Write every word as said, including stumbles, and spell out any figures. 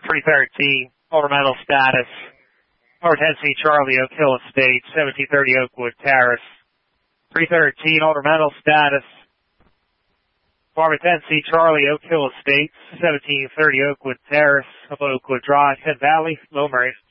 three thirteen, ornamental status. North Tennessee Charlie, Oak Hill Estates, seventeen thirty Oakwood Terrace. three thirteen, ornamental status. Farmer Tennessee Charlie, Oak Hill Estates, seventeen thirty Oakwood Terrace, up Oakwood Drive, Head Valley, Low Marine.